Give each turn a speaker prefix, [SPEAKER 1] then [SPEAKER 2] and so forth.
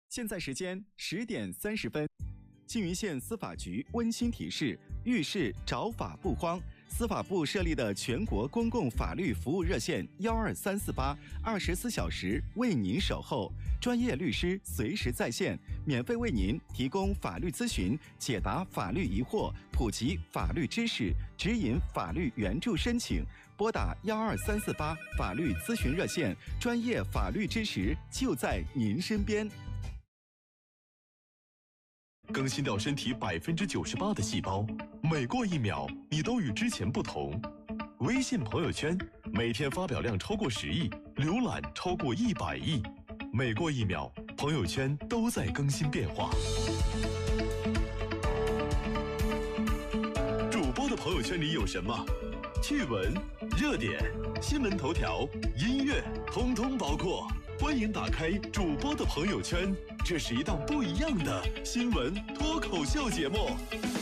[SPEAKER 1] 现在时间10:30。缙云县司法局温馨提示：遇事找法不慌。司法部设立的全国公共法律服务热线12348，24小时为您守候，专业律师随时在线，免费为您提供法律咨询，解答法律疑惑，普及法律知识，指引法律援助申请。拨打12348法律咨询热线，专业法律支持就在您身边。
[SPEAKER 2] 更新掉身体98%的细胞，每过1秒，你都与之前不同。微信朋友圈每天发表量超过10亿，浏览超过100亿，每过1秒，朋友圈都在更新变化。主播的朋友圈里有什么？趣闻、热点、新闻头条、音乐，通通包括。欢迎打开主播的朋友圈，这是一档不一样的新闻脱口秀节目。